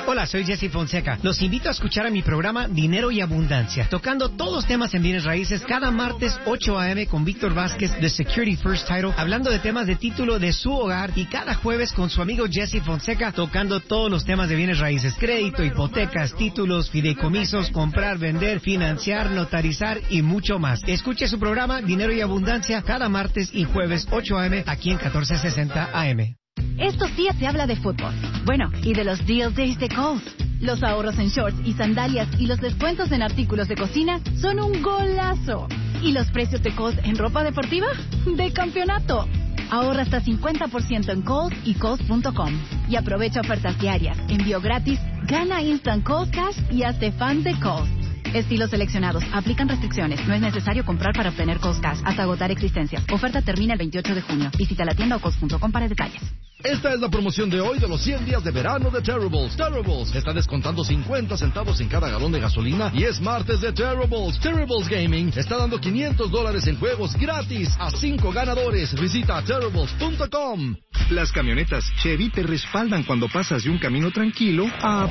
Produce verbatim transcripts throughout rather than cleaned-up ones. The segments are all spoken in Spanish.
Hola, soy Jesse Fonseca. Los invito a escuchar a mi programa Dinero y Abundancia, tocando todos los temas en bienes raíces cada martes ocho a eme con Víctor Vázquez de Security First Title, hablando de temas de título de su hogar, y cada jueves con su amigo Jesse Fonseca tocando todos los temas de bienes raíces: crédito, hipotecas, títulos, fideicomisos, comprar, vender, financiar, notarizar y mucho más. Escuche su programa Dinero y Abundancia cada martes y jueves ocho a eme aquí en catorce sesenta A M. Estos días se habla de fútbol. Bueno, y de los Deal Days de Kohl's. Los ahorros en shorts y sandalias y los descuentos en artículos de cocina son un golazo. ¿Y los precios de Kohl's en ropa deportiva? ¡De campeonato! Ahorra hasta cincuenta por ciento en Kohl's y Kohl's punto com. Y aprovecha ofertas diarias, envío gratis, gana Instant Kohl's Cash y hazte fan de Kohl's. Estilos seleccionados. Aplican restricciones. No es necesario comprar para obtener Kohl's Cash hasta agotar existencias. Oferta termina el veintiocho de junio. Visita la tienda o Kohl's punto com para detalles. Esta es la promoción de hoy de los cien días de verano de Terribles. Terribles está descontando cincuenta centavos en cada galón de gasolina y es martes de Terribles. Terribles Gaming está dando quinientos dólares en juegos gratis a cinco ganadores. Visita terribles punto com. Las camionetas Chevy te respaldan cuando pasas de un camino tranquilo a...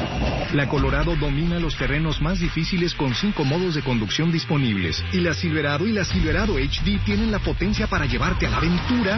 La Colorado domina los terrenos más difíciles con cinco modos de conducción disponibles. Y la Silverado y la Silverado H D tienen la potencia para llevarte a la aventura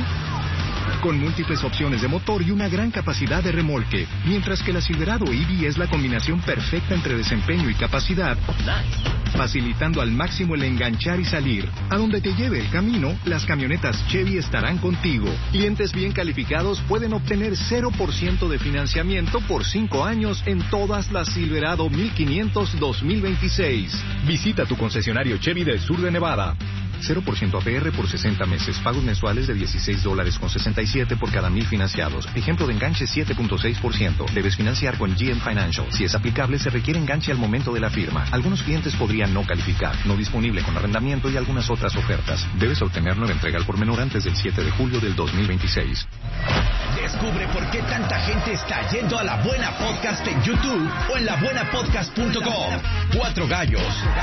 con múltiples opciones de motor y una gran capacidad de remolque. Mientras que la Silverado E V es la combinación perfecta entre desempeño y capacidad, facilitando al máximo el enganchar y salir. A donde te lleve el camino, las camionetas Chevy estarán contigo. Clientes bien calificados pueden obtener cero por ciento de financiamiento por cinco años en todas las Silverado mil quinientos dos mil veintiséis. Visita tu concesionario Chevy del sur de Nevada. cero por ciento A P R por sesenta meses. Pagos mensuales de dieciséis dólares con sesenta y siete por cada mil financiados. Ejemplo de enganche siete punto seis por ciento. Debes financiar con G M Financial. Si es aplicable, se requiere enganche al momento de la firma. Algunos clientes podrían no calificar. No disponible con arrendamiento y algunas otras ofertas. Debes obtener nueva entrega al por menor antes del siete de julio del dos mil veintiséis. Descubre por qué tanta gente está yendo a La Buena Podcast en YouTube o en la buena podcast punto com. Cuatro gallos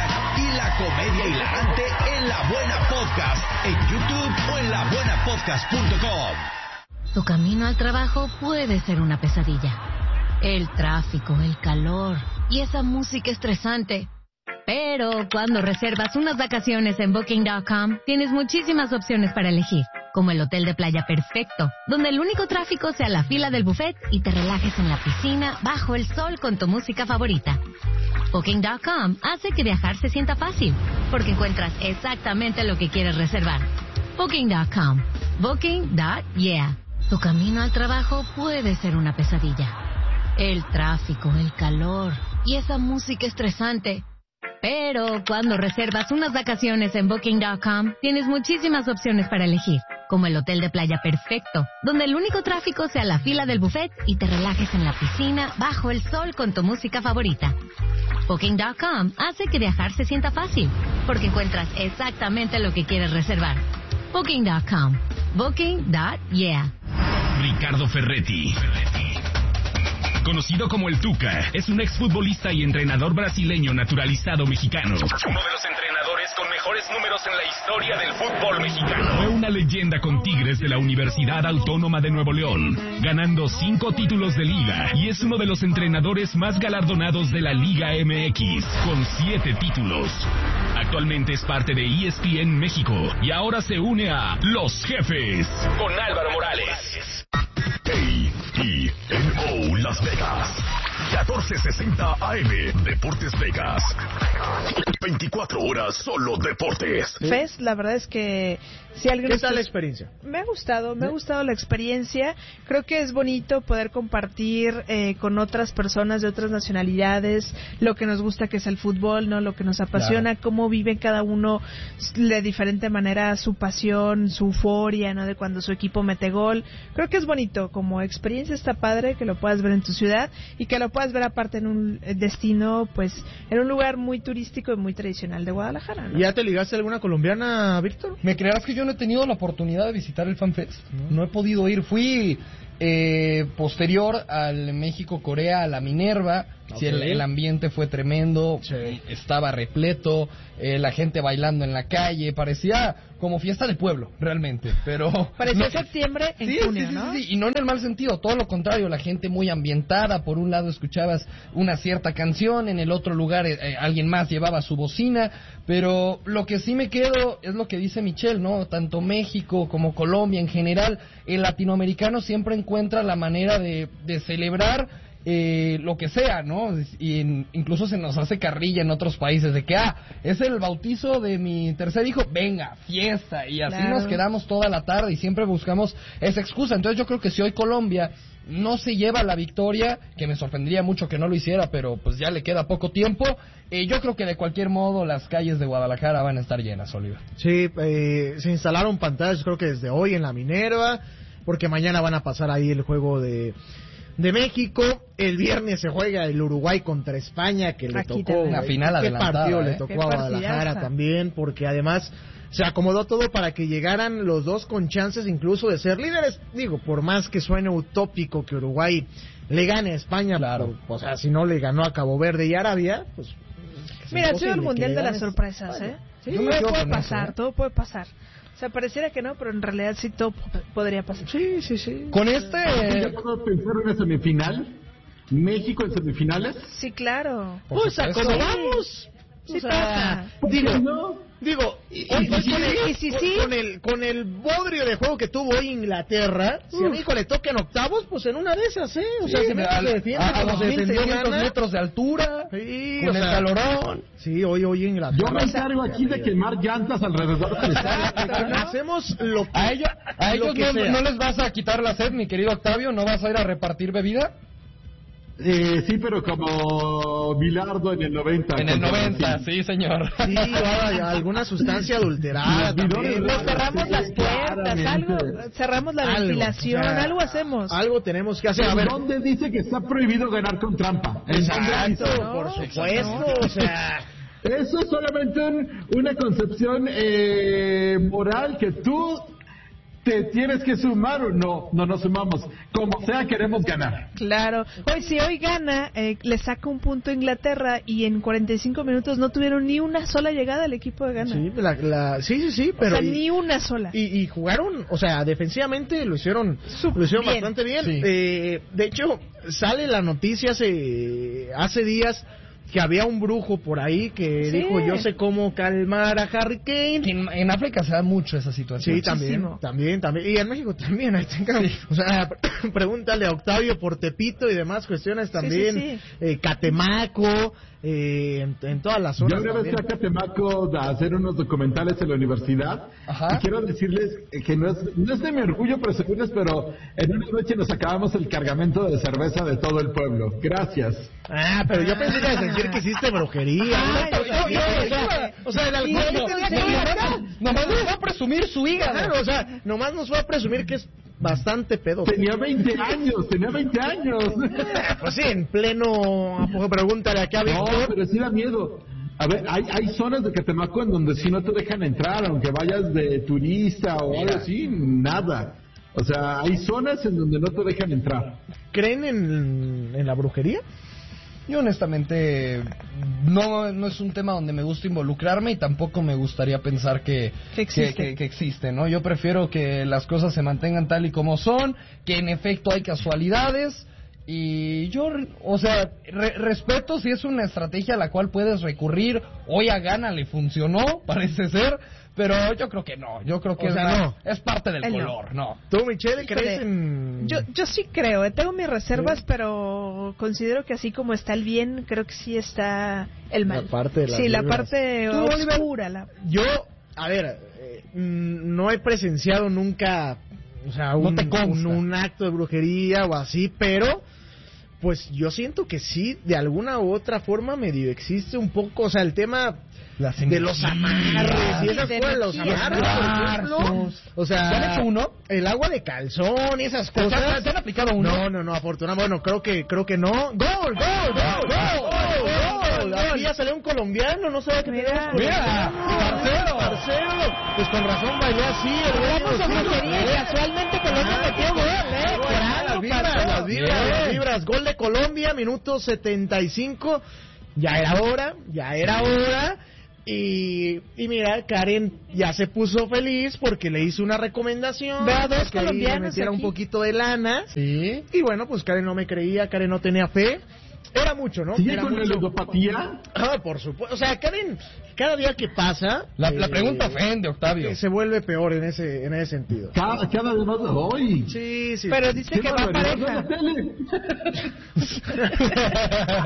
y la comedia hilarante en La Buena Podcast en YouTube o en la buena podcast punto com. Tu camino al trabajo puede ser una pesadilla. El tráfico, el calor y esa música estresante. Pero cuando reservas unas vacaciones en booking punto com, tienes muchísimas opciones para elegir, como el hotel de playa perfecto, donde el único tráfico sea la fila del buffet y te relajes en la piscina bajo el sol con tu música favorita. booking punto com hace que viajar se sienta fácil, porque encuentras exactamente lo que quieres reservar. booking punto com. Booking. Yeah. Tu camino al trabajo puede ser una pesadilla. El tráfico, el calor y esa música estresante. Pero cuando reservas unas vacaciones en booking punto com, tienes muchísimas opciones para elegir, como el hotel de playa perfecto, donde el único tráfico sea la fila del buffet y te relajes en la piscina bajo el sol con tu música favorita. booking punto com hace que viajar se sienta fácil, porque encuentras exactamente lo que quieres reservar. booking punto com. Booking. Yeah. Ricardo Ferretti, conocido como el Tuca, es un exfutbolista y entrenador brasileño naturalizado mexicano. Uno de los entrenadores con mejores números en la historia del fútbol mexicano. Fue una leyenda con Tigres de la Universidad Autónoma de Nuevo León, ganando cinco títulos de liga, y es uno de los entrenadores más galardonados de la Liga M X, con siete títulos. Actualmente es parte de E S P N México y ahora se une a Los Jefes con Álvaro Morales. A E N O Las Vegas, catorce sesenta A M, Deportes Vegas. veinticuatro horas solo deportes. Fest, la verdad es que si alguien... ¿Qué tal la experiencia? Me ha gustado, me ha gustado la experiencia. Creo que es bonito poder compartir eh, con otras personas de otras nacionalidades lo que nos gusta, que es el fútbol, ¿no? Lo que nos apasiona, claro. Cómo vive cada uno de diferente manera su pasión, su euforia, ¿no? De cuando su equipo mete gol. Creo que es bonito, como experiencia está padre que lo puedas ver en tu ciudad y que lo puedas ver aparte en un destino, pues, en un lugar muy turístico y muy tradicional de Guadalajara, ¿no? ¿Ya te ligaste a alguna colombiana, Víctor? ¿Me creerás que yo no he tenido la oportunidad de visitar el FanFest? No, no he podido ir. Fui eh, posterior al México-Corea, a la Minerva, Sí, el, el ambiente fue tremendo, sí. Estaba repleto, eh, la gente bailando en la calle, parecía como fiesta de pueblo, realmente, pero... Parecía no, septiembre en sí, junio, sí, sí, ¿no? Sí, sí, y no en el mal sentido, todo lo contrario, la gente muy ambientada, por un lado escuchabas una cierta canción, en el otro lugar eh, alguien más llevaba su bocina, pero lo que sí me quedo es lo que dice Michelle, ¿no? Tanto México como Colombia en general, el latinoamericano siempre encuentra la manera de, de celebrar Eh, lo que sea, ¿no? Y en, incluso se nos hace carrilla en otros países de que, ah, es el bautizo de mi tercer hijo, venga, fiesta, y así claro. Nos quedamos toda la tarde y siempre buscamos esa excusa. Entonces yo creo que si hoy Colombia no se lleva la victoria, que me sorprendería mucho que no lo hiciera, pero pues ya le queda poco tiempo, eh, yo creo que de cualquier modo las calles de Guadalajara van a estar llenas, Oliver. Sí, eh, se instalaron pantallas creo que desde hoy en la Minerva, porque mañana van a pasar ahí el juego de... de México. El viernes se juega el Uruguay contra España, que le Aquí tocó una final qué adelantada, partido ¿eh? le tocó a Guadalajara también, porque además se acomodó todo para que llegaran los dos con chances incluso de ser líderes. Digo, por más que suene utópico que Uruguay le gane a España, claro. Por, o sea, si no le ganó a Cabo Verde y Arabia, pues... Mira, ha sido el mundial de las sorpresas, ¿eh? Sí, todo puede pasar, eso, ¿eh? todo puede pasar. O sea, pareciera que no, pero en realidad sí todo podría pasar. Sí, sí, sí. Con este... ¿Ya puedo pensar en una semifinal? ¿México en semifinales? Sí, claro. Pues acomodamos. Sí, o sea, digo, no? digo, y, y, y, sí, y, sí, con, sí. con el con el bodrio de juego que tuvo hoy Inglaterra, Uf. si a México le toca en octavos, pues en una de esas, ¿eh? O sí, sea, si México al, se defiende, a, a como dos se mil defendió, seiscientos gana. metros de altura, sí, con o el sea, calorón. Sí, hoy hoy Inglaterra. Yo me encargo aquí de quemar llantas alrededor del estadio. ¿no? Hacemos lo que a ellos, a ellos que no, no les vas a quitar la sed, mi querido Octavio, ¿no vas a ir a repartir bebida? Eh, sí, pero como Bilardo en el noventa. En el noventa, sí, señor. Sí, o alguna sustancia adulterada. También. Nos cerramos las puertas, algo, cerramos la algo, ventilación, o sea, algo hacemos. Algo tenemos que hacer. A ver, ¿dónde dice que está prohibido ganar con trampa? Exacto, no, por supuesto, no. O sea... Eso es solamente un, una concepción eh, moral que tú... ¿Te tienes que sumar o no? No nos sumamos. Como sea, queremos ganar. Claro. Hoy, si hoy gana, eh, le saca un punto a Inglaterra y en cuarenta y cinco minutos no tuvieron ni una sola llegada al equipo de Ghana. Sí, la, la, sí, sí, sí, pero... O sea, y, ni una sola. Y, y jugaron, o sea, defensivamente lo hicieron, lo hicieron bien. bastante bien. Sí. Eh, de hecho, sale la noticia hace, hace días... que había un brujo por ahí que sí. dijo yo sé cómo calmar a Harry Kane. En, en África se da mucho esa situación. Sí, también, Muchísimo. también, también. Y en México también. Ahí tenga, sí. O sea, pregúntale a Octavio por Tepito y demás cuestiones también. Sí, sí, sí. Eh, Catemaco, eh, en, en todas las zonas. Yo una vez fui a Catemaco a hacer unos documentales en la universidad. Ajá. Y quiero decirles que no es, no es de mi orgullo presumirles, pero en una noche nos acabamos el cargamento de cerveza de todo el pueblo. Gracias. Ah, pero yo pensé que ibas a decir que hiciste brujería. Ah, ¿no? yo, yo, o, sea, o sea, el alcohol nomás nos va a presumir su hígado. Claro, o sea, nomás nos va a presumir que es bastante pedo. Tenía veinte años, tenía veinte años. Pues sí, en pleno, pregúntale acá a Víctor. No, pero sí da miedo. A ver, hay, hay zonas de Catemaco en donde sí no te dejan entrar, aunque vayas de turista o Mira. algo así, nada. O sea, hay zonas en donde no te dejan entrar. ¿Creen en, en la brujería? Yo honestamente no no es un tema donde me gusta involucrarme y tampoco me gustaría pensar que, que, existe. que, que, que existe, ¿no? Yo prefiero que las cosas se mantengan tal y como son, que en efecto hay casualidades y yo, o sea, re, respeto si es una estrategia a la cual puedes recurrir. Hoy a Ghana le funcionó, parece ser. Pero yo creo que no, yo creo que o es, sea, la, no. es parte del El color, no. no. ¿Tú, Michelle, Híjole, crees en...? Yo, yo sí creo, eh, tengo mis reservas, ¿Sí? pero considero que así como está el bien, creo que sí está el mal. La parte de las sí, la vibras. parte oscura. La... Yo, a ver, eh, no he presenciado nunca, o sea, un, no te un, un acto de brujería o así, pero... Pues yo siento que sí, de alguna u otra forma medio existe un poco, o sea, el tema Las de los amarres y esas cosas, los amarres, por ejemplo. O sea, ¿te han hecho uno? El agua de calzón y esas cosas. ¿Te han aplicado uno? No, no, no, afortunadamente, bueno, creo que creo que no. ¡Gol, gol, gol, gol, gol! Aquí ya salió un colombiano, no sé qué mira, mira, parcero, parcero. Pues con razón bailé así. Hablamos de brujería, casualmente Colombia metió gol, ¿eh? las vibras, las vibras, las vibras. Gol de Colombia, minuto setenta y cinco. Ya era hora, ya era hora. Y, y mira, Karen ya se puso feliz porque le hizo una recomendación. Ve a dos que ahí colombianos le metiera aquí. un poquito de lana. Sí. Y bueno, pues Karen no me creía, Karen no tenía fe. Era mucho, ¿no? ¿Sigue Era con la mucho. ludopatía? Ah, por supuesto. O sea, Karen, cada día que pasa... La, eh, la pregunta ofende, Octavio. Se vuelve peor en ese en ese sentido. Cada, cada vez más hoy. Sí, sí. Pero sí. dice ¿Qué que va barbaridad? pareja.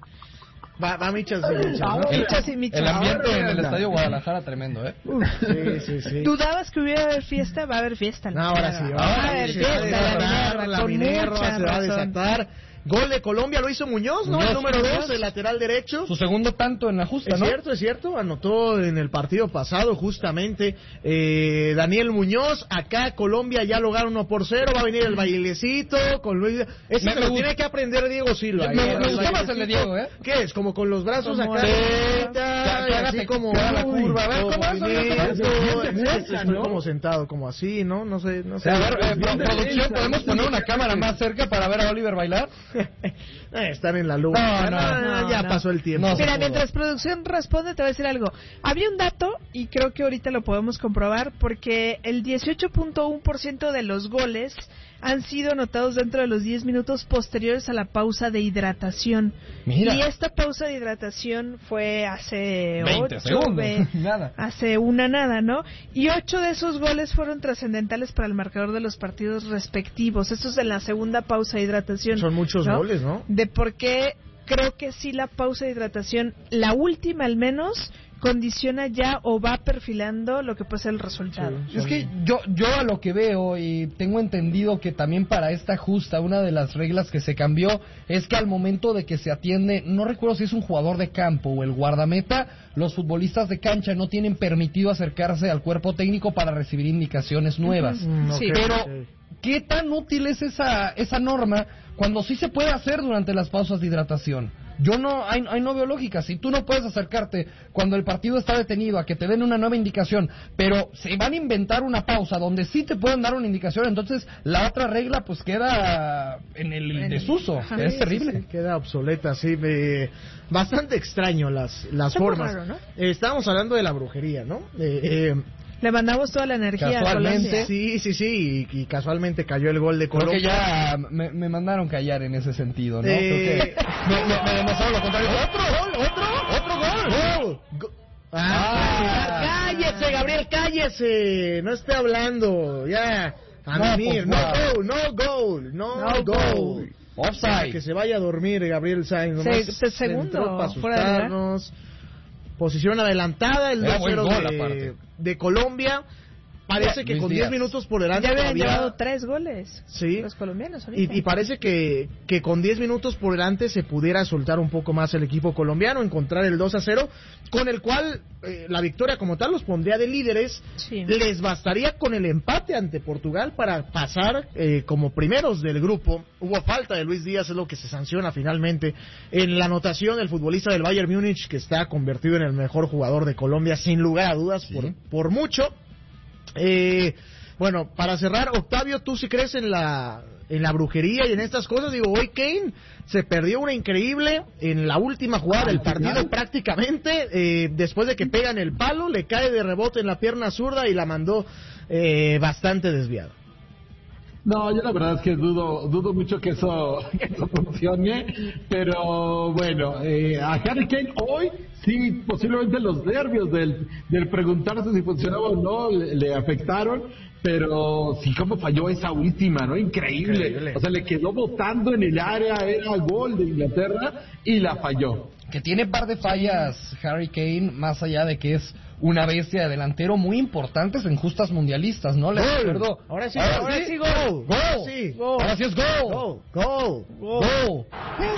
Va, va michas y michas, ¿no? Michas y michas. El ambiente en el Ahora, Estadio Guadalajara tremendo, ¿eh? Sí, sí, sí. ¿Dudabas que hubiera haber fiesta? Va a haber fiesta. No, ahora sí. Va a haber se va a fiesta. desatar, la con Minerva mucha se va a razón. desatar. Gol de Colombia lo hizo Muñoz, ¿no? Muñoz, El número Muñoz. dos, el lateral derecho. Su segundo tanto en la justa, Es ¿no? cierto, es cierto, anotó en el partido pasado justamente eh, Daniel Muñoz. Acá Colombia ya lo gana uno por cero, va a venir el bailecito con Luis. Ese Me- se me lo gust- tiene que aprender Diego Silva. Me- ¿eh? me El gustó más el de bailecito. Diego, ¿eh? ¿Qué es? Como con los brazos Como acá, de- y Que- que haga así te- como que haga la uy, curva. A ver, todo ¿cómo es? movimiento, Parece bien de estoy mesa, ¿no? como sentado, como así, ¿no? No sé, no sé. A ver, eh, Bien de producción, defensa, ¿podemos bien de poner una defensa. cámara más cerca para ver a Oliver bailar? Eh, están en la luz. No, no, no, ya no. pasó el tiempo. No, Mira, se mientras producción responde, te voy a decir algo. Había un dato, y creo que ahorita lo podemos comprobar, porque el dieciocho punto uno por ciento de los goles han sido anotados dentro de los diez minutos posteriores a la pausa de hidratación. Mira. Y esta pausa de hidratación fue hace veinte ocho, segundos. ve- Nada. hace una nada, ¿no? Y ocho de esos goles fueron trascendentales para el marcador de los partidos respectivos. Esto es en la segunda pausa de hidratación. Son muchos ¿no? goles, ¿no? De por qué creo que sí la pausa de hidratación, la última al menos, condiciona ya o va perfilando lo que puede ser el resultado. Sí. Es que yo, yo a lo que veo y tengo entendido que también para esta justa una de las reglas que se cambió es que al momento de que se atiende, no recuerdo si es un jugador de campo o el guardameta, los futbolistas de cancha no tienen permitido acercarse al cuerpo técnico para recibir indicaciones nuevas. Mm, ok, Sí. Pero, ok. ¿qué tan útil es esa, esa norma cuando sí se puede hacer durante las pausas de hidratación? Yo no, hay, hay no veo lógica. Si tú no puedes acercarte cuando el partido está detenido a que te den una nueva indicación, pero se van a inventar una pausa donde sí te pueden dar una indicación, entonces la otra regla pues queda en el En el- desuso. Ajá. Es Sí, terrible. sí, sí, queda obsoleta, sí. me- Bastante extraño las, las Está muy formas. raro, ¿no? Eh, estábamos hablando de la brujería, ¿no? Eh, eh, Le mandamos toda la energía a Casualmente. Colombia. sí, sí, sí, y, y casualmente cayó el gol de Creo Colombia. que ya me, me mandaron callar en ese sentido, ¿no? Eh, Creo que me, me, me demostraron lo contrario. ¡Otro gol! ¡Otro! ¡Otro gol! ¡Gol! Go- Ah, cállese, Gabriel, cállese. No esté hablando. Ya. A No, dormir. por No favor. gol, no gol, no, No gol. gol. Offside. Que se vaya a dormir Gabriel Sainz. Se- nomás se- segundo, entró para fuera de lugar. asustarnos. Posición adelantada, el Era dos buen cero gol, de, aparte. de Colombia. Parece Ya, que Luis con Díaz. diez minutos por delante Ya habían todavía- llevado tres goles. Sí. Los colombianos ahorita. Y, y parece que, que con diez minutos por delante se pudiera soltar un poco más el equipo colombiano, encontrar el dos a cero, con el cual eh, la victoria como tal los pondría de líderes. Sí. Les bastaría con el empate ante Portugal para pasar eh, como primeros del grupo. Hubo falta de Luis Díaz, es lo que se sanciona finalmente en la anotación del futbolista del Bayern Múnich, que está convertido en el mejor jugador de Colombia, sin lugar a dudas, por, por mucho. Eh, bueno, para cerrar, Octavio, ¿tú sí crees en la en la brujería y en estas cosas? Digo, hoy Kane se perdió una increíble en la última jugada del partido prácticamente, eh, después de que pega en el palo, le cae de rebote en la pierna zurda y la mandó eh, bastante desviada. No, yo la verdad es que dudo dudo mucho que eso, que eso funcione, pero bueno, eh, a Harry Kane hoy sí, posiblemente los nervios del, del preguntarse si funcionaba o no le, le afectaron, pero sí como falló esa última, ¿no? Increíble. Increíble. O sea, le quedó botando en el área, era gol de Inglaterra y la falló. Que tiene par de fallas Harry Kane, más allá de que es una bestia de delantero muy importantes en justas mundialistas, ¿no? Les Gol. recuerdo. Ahora sí, ahora sí, gol. Gol. Ahora sí, gol. Ahora sí es gol. Gol, gol, Gol.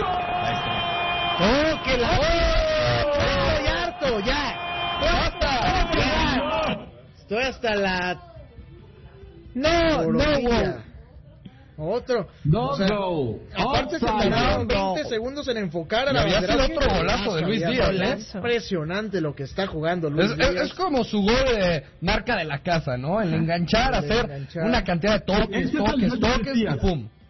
¡Oh, que la... ¡Oh! Estoy harto, ya. ¡Basta! Ya. Estoy hasta la... No, no, coronilla. wow. Otro. No O sea, gol. Aparte se Offside. tardaron No veinte gol. segundos en enfocar a Y la había bandera. sido otro golazo de Luis Había Díaz, sido ¿eh? Impresionante lo que está jugando Luis Es, es- Díaz. es como su gol de marca de la casa, ¿no? El enganchar, El hacer enganchar. una cantidad de toques, Ese es el toques, gol de toques y Díaz. pum.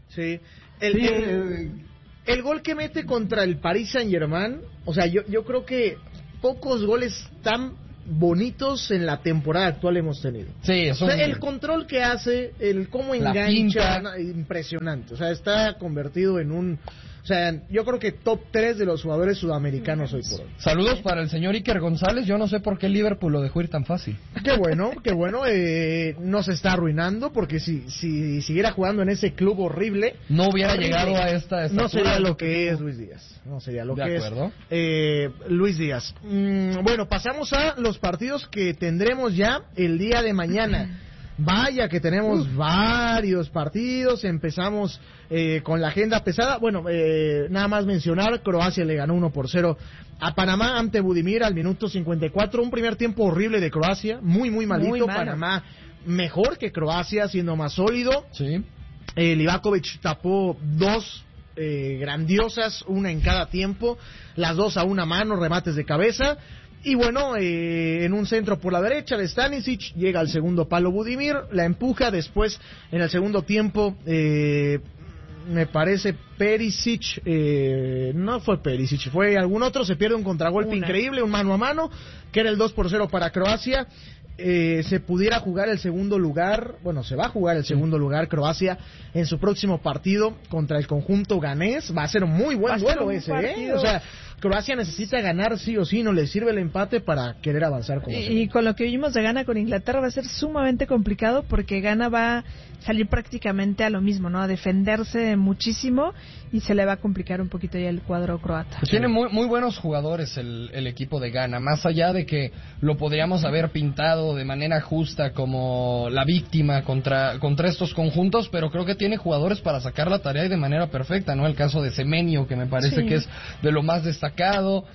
Sí. El, sí, el, eh, el gol que mete contra el Paris Saint-Germain, o sea, yo, yo creo que pocos goles tan bonitos en la temporada actual hemos tenido. Sí, eso o sea, es... el control que hace, el cómo La engancha, pinta. impresionante. O sea, está convertido en un... O sea, yo creo que top tres de los jugadores sudamericanos hoy por hoy. Saludos para el señor Iker González. Yo no sé por qué Liverpool lo dejó ir tan fácil. Qué bueno, qué bueno. Eh, no se está arruinando porque si, si siguiera jugando en ese club horrible... No hubiera horrible, llegado a esta estatura. No sería lo que es Luis Díaz. No sería lo De que acuerdo. es eh, Luis Díaz. Mm, bueno, pasamos a los partidos que tendremos ya el día de mañana. Vaya que tenemos uh. varios partidos. Empezamos eh, con la agenda pesada. Bueno, eh, nada más mencionar, Croacia le ganó uno por cero a Panamá ante Budimir al minuto cincuenta y cuatro. Un primer tiempo horrible de Croacia, muy muy malito. Muy malo. Panamá mejor que Croacia, siendo más sólido. Sí. Eh, Livakovic tapó dos eh, grandiosas, una en cada tiempo, las dos a una mano, remates de cabeza. Y bueno, eh, en un centro por la derecha de Stanisic, llega al segundo palo Budimir, la empuja, después en el segundo tiempo, eh, me parece Perisic, eh, no fue Perisic, fue algún otro, se pierde un contragolpe una. increíble, un mano a mano, que era el dos por cero para Croacia. Eh, se pudiera jugar el segundo lugar, bueno, se va a jugar el segundo lugar Croacia en su próximo partido contra el conjunto ganés. Va a ser un muy buen duelo ese, ¿eh? O sea, Croacia necesita ganar sí o sí, no le sirve el empate para querer avanzar como y, y con lo que vimos de Ghana con Inglaterra va a ser sumamente complicado porque Ghana va a salir prácticamente a lo mismo, ¿no? A defenderse muchísimo y se le va a complicar un poquito ya el cuadro croata. Tiene muy, muy buenos jugadores el, el equipo de Ghana, más allá de que lo podríamos haber pintado de manera justa como la víctima contra, contra estos conjuntos, pero creo que tiene jugadores para sacar la tarea y de manera perfecta, ¿no? El caso de Semenyo, que me parece sí. que es de lo más destacado.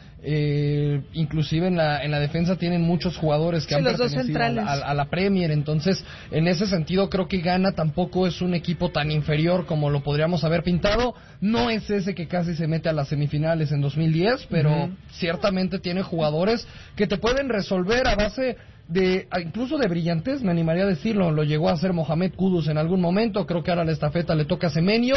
Eh, inclusive en la en la defensa tienen muchos jugadores que sí, han los dos pertenecido a la, a, a la Premier, entonces en ese sentido creo que Ghana tampoco es un equipo tan inferior como lo podríamos haber pintado. No es ese que casi se mete a las semifinales en dos mil diez, pero uh-huh. ciertamente tiene jugadores que te pueden resolver a base de incluso de brillantez, me animaría a decirlo. Lo llegó a hacer Mohamed Kudus en algún momento, creo que ahora la estafeta le toca a Semenyo,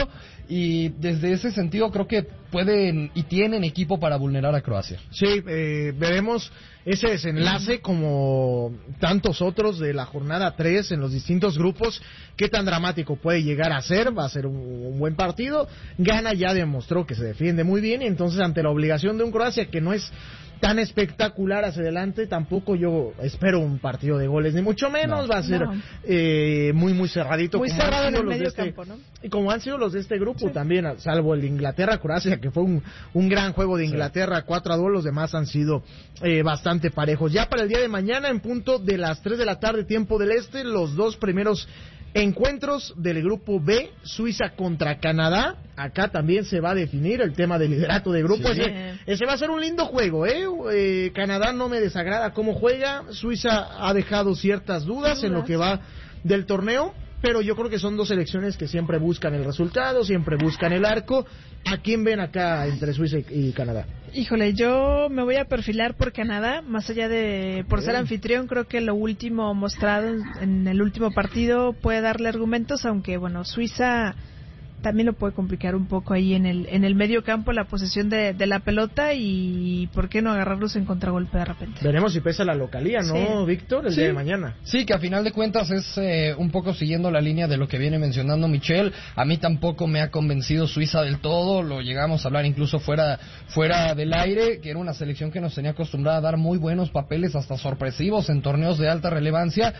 y desde ese sentido creo que pueden y tienen equipo para vulnerar a Croacia. Sí, eh, veremos ese desenlace como tantos otros de la jornada tres en los distintos grupos, qué tan dramático puede llegar a ser. Va a ser un, un buen partido. Ghana ya demostró que se defiende muy bien, y entonces ante la obligación de un Croacia que no es tan espectacular hacia adelante, tampoco yo espero un partido de goles, ni mucho menos. No, va a ser no. eh, muy muy cerradito, muy como cerrado han en sido el los medio de este, campo, ¿no? Y como han sido los de este grupo sí. también, salvo el de Inglaterra-Croacia, que fue un, un gran juego de Inglaterra, sí. cuatro a dos, los demás han sido eh, bastante parejos. Ya para el día de mañana, en punto de las tres de la tarde, tiempo del este, los dos primeros encuentros del grupo B, Suiza contra Canadá. Acá también se va a definir el tema del liderato de grupo. Sí. Ese, ese va a ser un lindo juego, ¿eh? eh Canadá no me desagrada cómo juega. Suiza ha dejado ciertas dudas, dudas en lo que va del torneo, pero yo creo que son dos selecciones que siempre buscan el resultado, siempre buscan el arco. ¿A quién ven acá entre Suiza y, y Canadá? Híjole, yo me voy a perfilar por Canadá, más allá de por ser anfitrión. Creo que lo último mostrado en el último partido puede darle argumentos, aunque bueno, Suiza también lo puede complicar un poco ahí en el en el medio campo, la posesión de, de la pelota, y por qué no agarrarlos en contragolpe de repente. Veremos si pesa la localía, ¿no, sí. Víctor? El sí. día de mañana. Sí, que a final de cuentas es eh, un poco siguiendo la línea de lo que viene mencionando Michelle. A mí tampoco me ha convencido Suiza del todo, lo llegamos a hablar incluso fuera fuera del aire, que era una selección que nos tenía acostumbrada a dar muy buenos papeles, hasta sorpresivos en torneos de alta relevancia,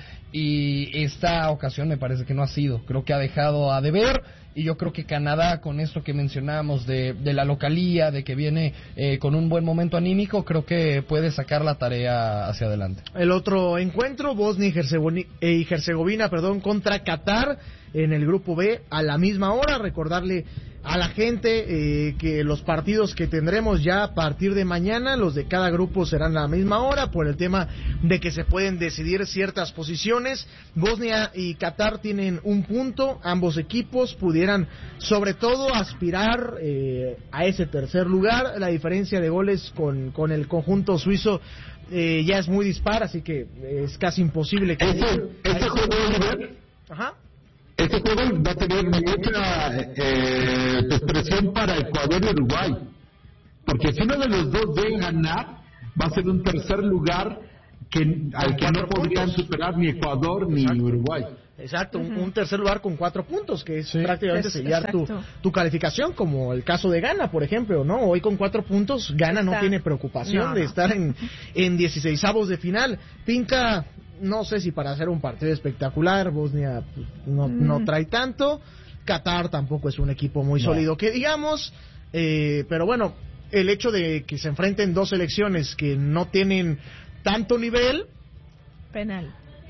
y esta ocasión me parece que no ha sido. Creo que ha dejado a deber. Y yo creo que Canadá, con esto que mencionábamos de, de la localía, de que viene eh, con un buen momento anímico, creo que puede sacar la tarea hacia adelante. El otro encuentro, Bosnia y Herzegovina, y Herzegovina perdón, contra Qatar en el grupo B a la misma hora. Recordarle a la gente eh, que los partidos que tendremos ya a partir de mañana, los de cada grupo serán a la misma hora, por el tema de que se pueden decidir ciertas posiciones. Bosnia y Qatar tienen un punto, ambos equipos pudieran sobre todo aspirar eh, a ese tercer lugar. La diferencia de goles con, con el conjunto suizo eh, ya es muy dispar, así que es casi imposible que... ¿Ese, ese juego, Ajá. este juego va a tener mucha eh, pues, presión para Ecuador y Uruguay, porque si uno de los dos debe ganar, va a ser un tercer lugar que al que no podrían superar ni Ecuador ni Exacto. Uruguay. Exacto, un, un tercer lugar con cuatro puntos, que es Sí. prácticamente Es- sellar tu, exacto. tu calificación, como el caso de Ghana, por ejemplo, ¿no? Hoy con cuatro puntos, Ghana no Está. tiene preocupación No, de no. estar en, en dieciseisavos de final. Pinta, no sé si para hacer un partido espectacular, Bosnia pues, no, Mm. no trae tanto, Qatar tampoco es un equipo muy No. sólido que digamos, eh, pero bueno, el hecho de que se enfrenten dos selecciones que no tienen tanto nivel. Penal.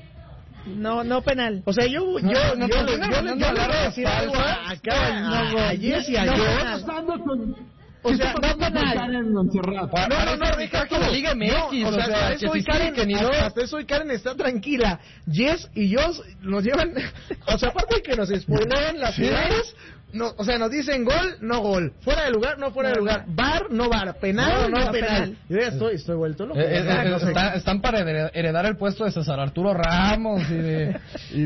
No, no penal. O sea, yo, yo, No, yo, no, yo, no, les- no, yo, no, les- no, yo no, les voy a no, decir no, algo no, a, acá, no, a, no, a Jess y a no, George. penal. Pasando con... O sea, ¿qué no está pasando con penal. Karen Montserrat? No, no, no, deja como tú. Liga M X, No, o sea, hasta que eso si hoy sí, Karen, que ni no. hasta eso hoy Karen está tranquila. Jess y yo nos llevan, o sea, aparte de que nos spoilean las finales, no, o sea, nos dicen gol, no gol, fuera de lugar, no fuera de lugar, bar, no bar, penal, no, No, no, penal. penal. Yo ya estoy, estoy vuelto loco. Eh, eh, ¿verdad? eh, No sé. está- están para heredar, heredar el puesto de César Arturo Ramos y de, y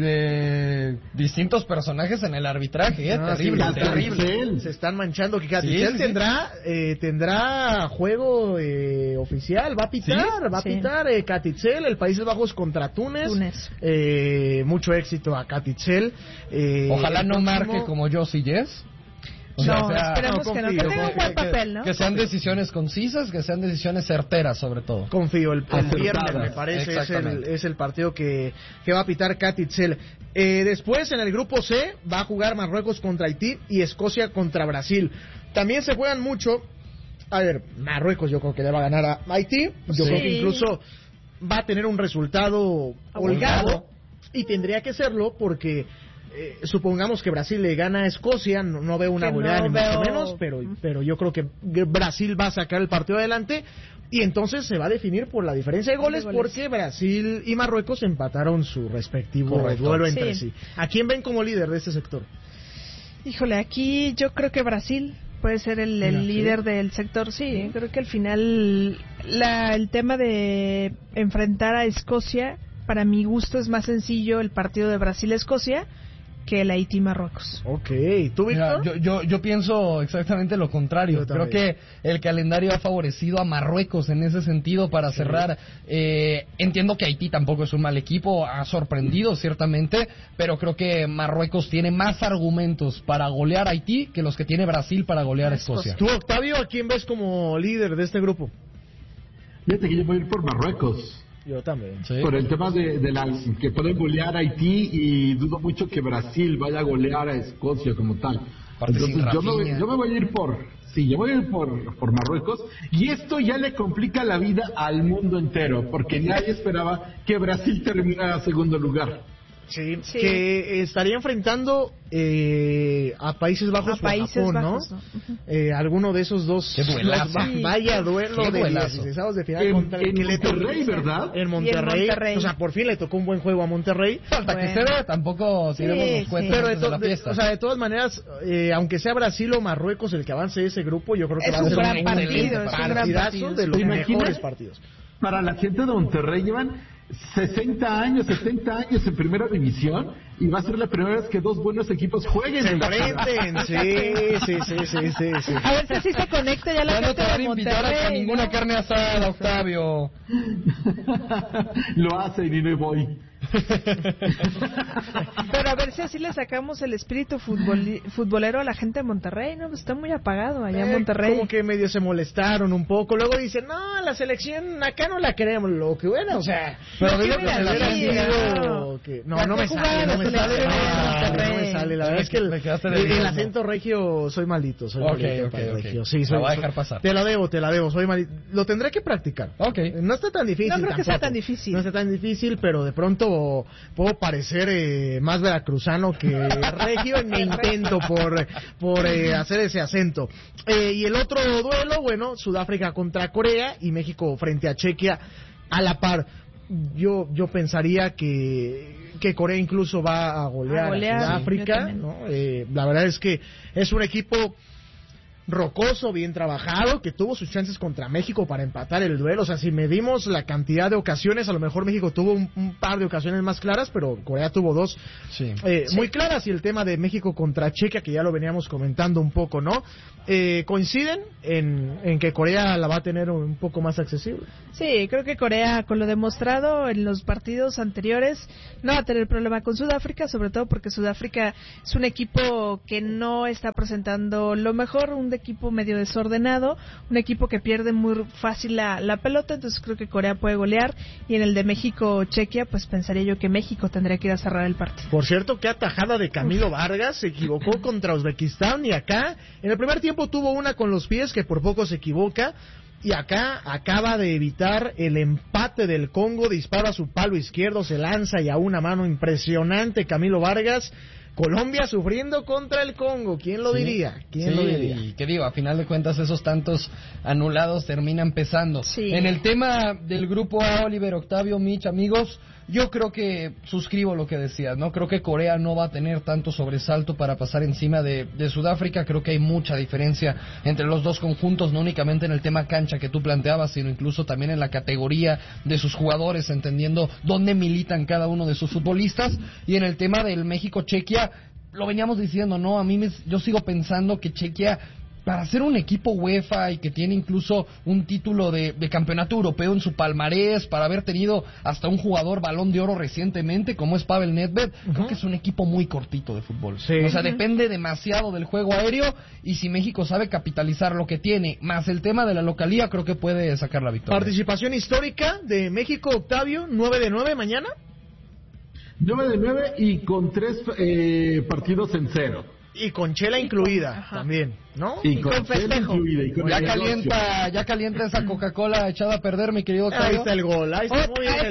de distintos personajes en el arbitraje, ¿eh? No, terrible, sí, terrible. Se están manchando. Que Sí, Catitzel sí, sí. tendrá eh, tendrá juego eh, oficial, va a pitar, Sí, va a sí. pitar eh, Catitzel, el Países Bajos contra Túnez. Túnez. Eh, mucho éxito a Catitzel. Eh, Ojalá el no próximo- marque como yo sí Yes. O No, sea, esperemos no, que no. Que confío, tenga un buen que- papel, ¿no? que sean decisiones concisas, que sean decisiones certeras, sobre todo. Confío, el, el Acertadas. viernes me parece es el, Exactamente. es el partido que, que va a pitar Catitzel. Eh, después en el grupo C va a jugar Marruecos contra Haití y Escocia contra Brasil. También se juegan mucho. A ver, Marruecos yo creo que le va a ganar a Haití. Yo Sí. creo que incluso va a tener un resultado holgado y tendría que serlo porque eh, supongamos que Brasil le gana a Escocia, no, no veo una Que goleada no ni mucho veo- menos, pero, pero yo creo que Brasil va a sacar el partido adelante y entonces se va a definir por la diferencia de goles, De goles. porque Brasil y Marruecos empataron su respectivo Correcto. duelo entre sí. Sí. ¿A quién ven como líder de este sector? Híjole, aquí yo creo que Brasil puede ser el, el Mira, sí. líder del sector. Sí, creo que al final la, el tema de enfrentar a Escocia, para mi gusto es más sencillo el partido de Brasil-Escocia que el Haití-Marruecos. Ok, ¿tú, Mira, Víctor? yo, yo, yo pienso exactamente lo contrario. Yo Creo también. que el calendario ha favorecido a Marruecos en ese sentido para cerrar. Eh, entiendo que Haití tampoco es un mal equipo, ha sorprendido ciertamente, pero creo que Marruecos tiene más argumentos para golear a Haití que los que tiene Brasil para golear a Escocia. ¿Tú, Octavio, a quién ves como líder de este grupo? Fíjate que yo voy a ir por Marruecos. Yo también. Sí. Por el tema de, de las que pueden golear a Haití y dudo mucho que Brasil vaya a golear a Escocia como tal. Aparte sin Entonces yo me, voy, Rafinha. yo me voy a ir por, sí, yo voy a ir por, por Marruecos y esto ya le complica la vida al mundo entero porque nadie esperaba que Brasil terminara segundo lugar. Sí, Sí. que estaría enfrentando eh, a Países Bajos A Países o a Japón, Bajos, ¿no? ¿no? Ujú. Eh, alguno de esos dos. Qué duelazo. dos- va- Sí. Vaya duelo Qué de duelazo. dieciseisavos de final En- contra en que le tocó- Monterrey, ¿verdad? En Monterrey. Monterrey. O sea, por fin le tocó un buen juego a Monterrey. Falta que Bueno. se vea, tampoco Sí, tiremos los sí. cuentos Pero de, antes de to- la de- fiesta. o sea, de todas maneras, eh, aunque sea Brasil o Marruecos el que avance ese grupo, yo creo que Es va a un ser gran un partido, excelente es un gran partidazo partido. de los ¿Te imaginas? mejores partidos. Para la gente de Monterrey llevan sesenta años, setenta años en primera división y va a ser la primera vez que dos buenos equipos jueguen Se en la ciudad. enfrenten, sí, sí, sí, sí, sí, sí. A ver si así se conecta ya la Ya no te gente van a de invitar a Monterrey, ninguna ¿no? carne asada, Octavio. Lo hacen y no voy. Pero a ver si así le sacamos el espíritu futboli- futbolero a la gente de Monterrey, ¿no? Pues está muy apagado allá en Eh, Monterrey. Como que medio se molestaron un poco. Luego dicen, no, la selección acá no la queremos. Lo que bueno, o sea. Pero no, dile que que se la hubieran cambie. sido que- no, no me Cuando sale, jugaba no la me selección sale. de Ah, Monterrey. no me sale. La verdad es que el, Me quedaste el- debiendo. el acento regio soy maldito. Soy Ok, maldito ok, para el ok. regio. Sí, La soy, voy a soy- dejar pasar. Te la debo, te la debo. Soy maldito. Lo tendré que practicar. Ok. No está tan difícil. No creo que sea tampoco. tan difícil. No está tan difícil, pero de pronto puedo parecer eh, más veracruzano que regio en mi intento por, por eh, hacer ese acento. Eh, y el otro duelo, bueno, Sudáfrica contra Corea y México frente a Chequia a la par. Yo yo pensaría que, que Corea incluso va a golear a, A golear, sí, yo Sudáfrica, también. ¿no? Eh, la verdad es que es un equipo rocoso, bien trabajado, que tuvo sus chances contra México para empatar el duelo. O sea, si medimos la cantidad de ocasiones, a lo mejor México tuvo un, un par de ocasiones más claras, pero Corea tuvo dos sí. Eh, sí. muy claras. Y el tema de México contra Chequia, que ya lo veníamos comentando un poco, ¿no? Eh, coinciden en, en que Corea la va a tener un poco más accesible. Sí, creo que Corea, con lo demostrado en los partidos anteriores, no va a tener problema con Sudáfrica, sobre todo porque Sudáfrica es un equipo que no está presentando lo mejor, un equipo medio desordenado, un equipo que pierde muy fácil la, la pelota, entonces creo que Corea puede golear, y en el de México-Chequia, pues pensaría yo que México tendría que ir a cerrar el partido. Por cierto, qué atajada de Camilo Vargas, se equivocó contra Uzbekistán, y acá, en el primer tiempo tuvo una con los pies que por poco se equivoca, y acá acaba de evitar el empate del Congo, dispara a su palo izquierdo, se lanza y a una mano impresionante Camilo Vargas. Colombia sufriendo contra el Congo, ¿quién lo sí, diría? ¿Quién sí, lo diría? Y que digo, a final de cuentas esos tantos anulados terminan pesando. Sí. En el tema del grupo A, Oliver, Octavio, Mitch, amigos, yo creo que suscribo lo que decías, ¿no? Creo que Corea no va a tener tanto sobresalto para pasar encima de, de Sudáfrica. Creo que hay mucha diferencia entre los dos conjuntos, no únicamente en el tema cancha que tú planteabas, sino incluso también en la categoría de sus jugadores, entendiendo dónde militan cada uno de sus futbolistas. Y en el tema del México-Chequia, lo veníamos diciendo, ¿no? A mí me, yo sigo pensando que Chequia, para ser un equipo UEFA y que tiene incluso un título de, de campeonato europeo en su palmarés, para haber tenido hasta un jugador Balón de Oro recientemente, como es Pavel Nedved, uh-huh. creo que es un equipo muy cortito de fútbol. Sí. O sea, depende demasiado del juego aéreo, y si México sabe capitalizar lo que tiene, más el tema de la localía, creo que puede sacar la victoria. Participación histórica de México, Octavio, nueve de nueve mañana. nueve de nueve y con tres eh, partidos en cero. Y con chela incluida Ajá. también, ¿no? Y, y con, con festejo. Y con ya calienta, ya calienta esa Coca-Cola echada a perder, mi querido Octavio. Ahí está el gol, ahí está oh, muy bien el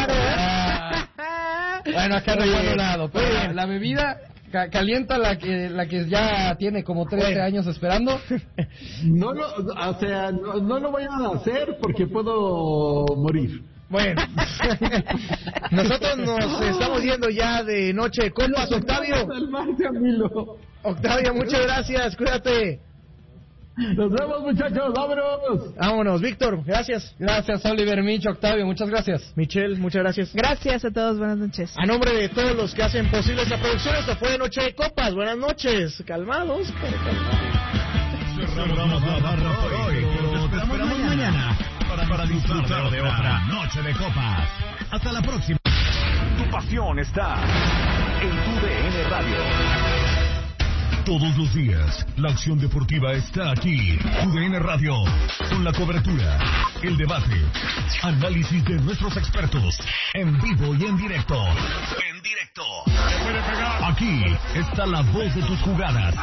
ah. Bueno, acá no hay lado, pero bien. La bebida ca- calienta la que la que ya tiene como trece bueno. años esperando. No lo, o sea, no, no lo vayan a hacer porque puedo morir. Bueno, nosotros nos estamos yendo ya de Noche de Copas, Octavio. Octavio, muchas gracias, cuídate. Nos vemos, muchachos, vámonos. Vámonos, Víctor, gracias. Gracias, Oliver, Mitch, Octavio, muchas gracias. Michelle, muchas gracias. Gracias a todos, buenas noches. A nombre de todos los que hacen posible esta producción, esto fue de Noche de Copas. Buenas noches, calmados, pero calmados. Cerramos la barra por hoy, pero te esperamos mañana para, para disfrutar de otra Noche de Copas. Hasta la próxima. Tu pasión está en tu D N Radio. Todos los días, la acción deportiva está aquí. Tu D N Radio, con la cobertura, el debate, análisis de nuestros expertos, en vivo y en directo. En directo. Aquí está la voz de tus jugadas.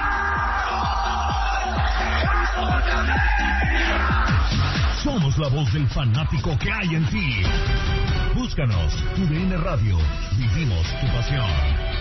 Somos la voz del fanático que hay en ti. Búscanos, Tu D N Radio. Vivimos tu pasión.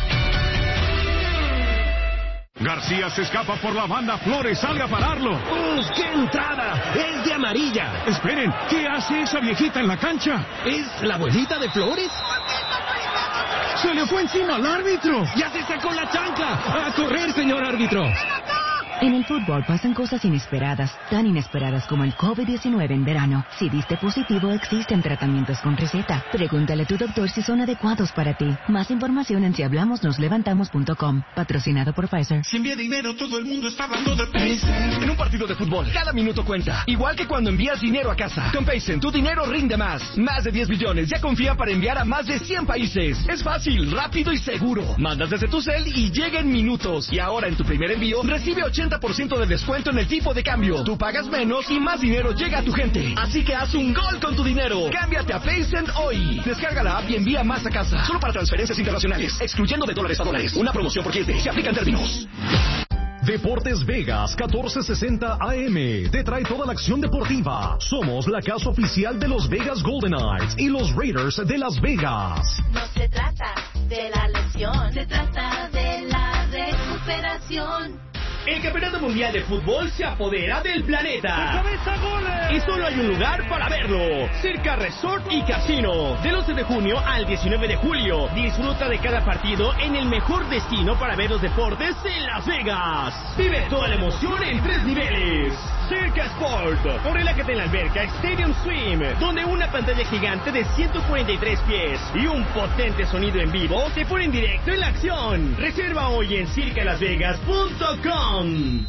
García se escapa por la banda, Flores sale a pararlo. ¡Uf, qué entrada! ¡Es de amarilla! Esperen, ¿qué hace esa viejita en la cancha? ¿Es la abuelita de Flores? ¡Se le fue encima al árbitro! ¡Ya se sacó la chancla! ¡A correr, señor árbitro! En el fútbol pasan cosas inesperadas, tan inesperadas como el COVID diecinueve en verano. Si diste positivo, existen tratamientos con receta. Pregúntale a tu doctor si son adecuados para ti. Más información en si hablamos nos levantamos punto com. Patrocinado por Pfizer. Si envía dinero, todo el mundo está hablando de Paycen. En un partido de fútbol, cada minuto cuenta. Igual que cuando envías dinero a casa. Con Paycen, tu dinero rinde más. Más de diez billones ya confía para enviar a más de cien países. Es fácil, rápido y seguro. Mandas desde tu cel y llega en minutos. Y ahora en tu primer envío, recibe ochenta por ciento de descuento en el tipo de cambio. Tú pagas menos y más dinero llega a tu gente. Así que haz un gol con tu dinero. Cámbiate a Paycen hoy. Descarga la app y envía más a casa. Solo para transferencias internacionales, excluyendo de dólares a dólares. Una promoción por cliente. Se aplican términos. Deportes Vegas catorce sesenta A M te trae toda la acción deportiva. Somos la casa oficial de los Vegas Golden Knights y los Raiders de Las Vegas. No se trata de la lesión, se trata de la recuperación. El Campeonato Mundial de Fútbol se apodera del planeta. Y solo hay un lugar para verlo. Circa Resort y Casino. Del once de junio al diecinueve de julio. Disfruta de cada partido en el mejor destino para ver los deportes en Las Vegas. Vive toda la emoción en tres niveles. Circa Sport. O relájate en la alberca Stadium Swim, donde una pantalla gigante de ciento cuarenta y tres pies y un potente sonido en vivo te ponen directo en la acción. Reserva hoy en circa las vegas punto com.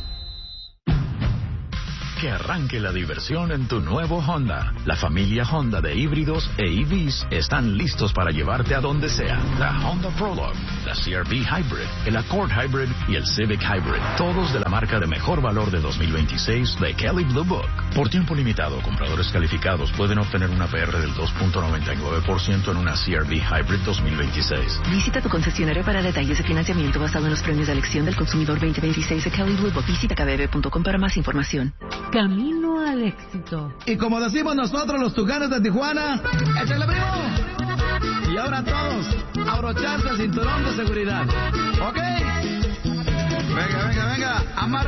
Que arranque la diversión en tu nuevo Honda. La familia Honda de híbridos e E Vs están listos para llevarte a donde sea. La Honda Prologue, la C R V Hybrid, el Accord Hybrid y el Civic Hybrid. Todos de la marca de mejor valor de dos mil veintiséis de Kelley Blue Book. Por tiempo limitado, compradores calificados pueden obtener una P R del dos punto noventa y nueve por ciento en una C R V Hybrid dos mil veintiséis. Visita tu concesionario para detalles de financiamiento basado en los premios de elección del consumidor veinte veintiséis de Kelley Blue Book. Visita k b b punto com para más información. Camino al éxito. Y como decimos nosotros los tucanes de Tijuana, ¡échale, primo! Y ahora todos, abrocharse el cinturón de seguridad. ¿Ok? Venga, venga, venga, amarra.